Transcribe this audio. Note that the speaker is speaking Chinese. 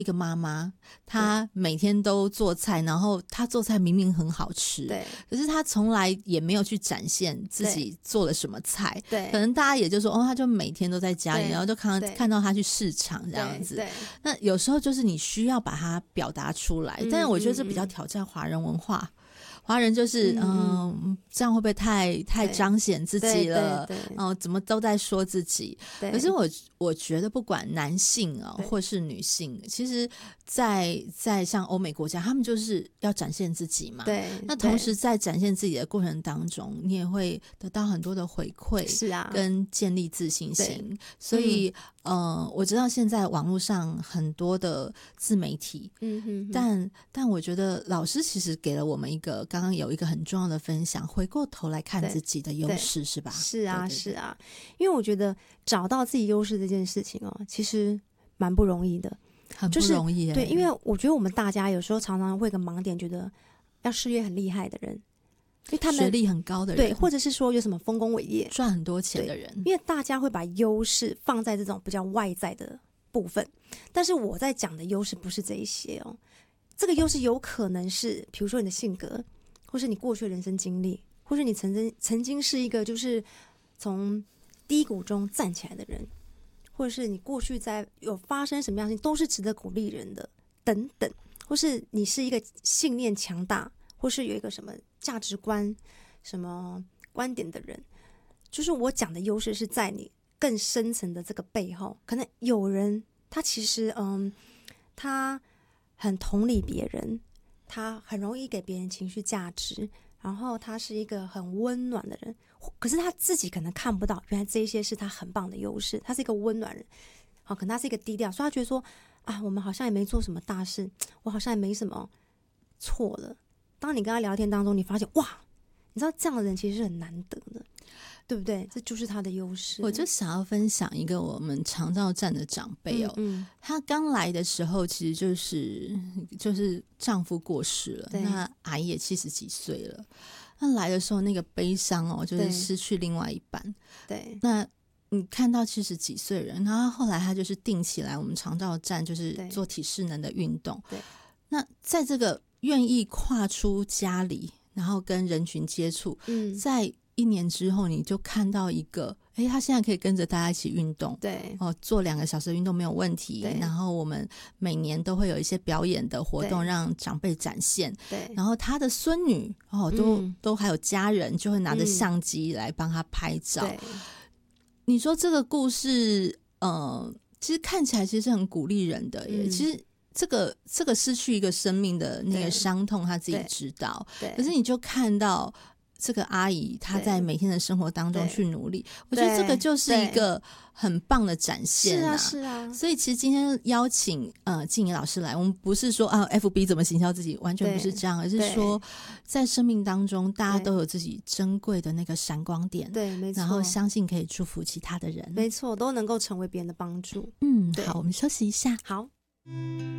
一个妈妈，她每天都做菜，然后她做菜明明很好吃， 对， 可是她从来也没有去展现自己做了什么菜， 对， 可能大家也就说她就每天都在家里，然后就看到她去市场这样子。那有时候就是你需要把它表达出来，但是我觉得这比较挑战华人文化。华人就是这样会不会太彰显自己了？怎么都在说自己？可是我觉得不管男性或是女性，其实在像欧美国家，他们就是要展现自己嘛。 对， 那同时在展现自己的过程当中，你也会得到很多的回馈， 是啊， 跟建立自信心。所以我知道现在网络上很多的自媒体，但我觉得老师其实给了我们刚刚有一个很重要的分享，回过头来看自己的优势，是吧？ 是啊，是啊，因为我觉得找到自己优势这件事情其实蛮不容易的， 很不容易对，因为我觉得我们大家有时候常常会有个盲点，觉得要事业很厉害的人，因为他们学历很高的人， 对，或者是说有什么丰功伟业、 赚很多钱的人， 因为大家会把优势放在这种比较外在的部分，但是我在讲的优势不是这一些这个优势有可能是比如说你的性格，或是你过去的人生经历，或是你曾经是一个就是从低谷中站起来的人，或者是你过去有发生什么样的事情都是值得鼓励人的等等，或是你是一个信念强大，或是有一个什么价值观什么观点的人，就是我讲的优势是在你更深层的这个背后，可能有人他其实他很同理别人，他很容易给别人情绪价值，然后他是一个很温暖的人，可是他自己可能看不到原来这些是他很棒的优势，他是一个温暖人，可能他是一个低调，所以他觉得说我们好像也没做什么大事，我好像也没什么错了。当你跟他聊天当中，你发现哇，你知道这样的人其实是很难得的，对不对？这就是他的优势。 我就想要分享一个我们长照站的长辈他刚来的时候其实就是丈夫过世了，那阿姨也70几岁了，那来的时候那个悲伤就是失去另外一半。对，那你看到70几岁的人，然后后来他就是定期来我们长照站，就是做体适能的运动。对，那在这个愿意跨出家里，然后跟人群接触，在1年之后，你就看到一个，他现在可以跟着大家一起运动，对，做2个小时的运动没有问题。然后我们每年都会有一些表演的活动让长辈展现，对。然后他的孙女都还有家人就会拿着相机来帮他拍照。你说这个故事，其实看起来其实是很鼓励人的耶。其实这个失去一个生命的那个伤痛，他自己知道。可是你就看到这个阿姨她在每天的生活当中去努力，我觉得这个就是一个很棒的展现啊。 是啊。所以其实今天邀请静怡老师来，我们不是说FB 怎么行销自己，完全不是这样，而是说在生命当中大家都有自己珍贵的那个闪光点，对，没错，然后相信可以祝福其他的人， 没错，都能够成为别人的帮助。 好，我们休息一下。 好。